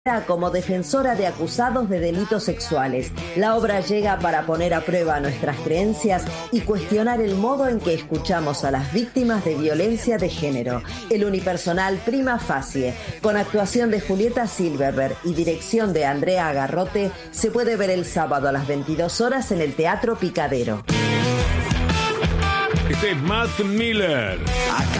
como defensora de acusados de delitos sexuales. La obra llega para poner a prueba nuestras creencias y cuestionar el modo en que escuchamos a las víctimas de violencia de género. El unipersonal Prima Facie, con actuación de Julieta Silverberg y dirección de Andrea Agarrote, se puede ver el sábado a las 22 horas en el Teatro Picadero. Este es Matt Miller.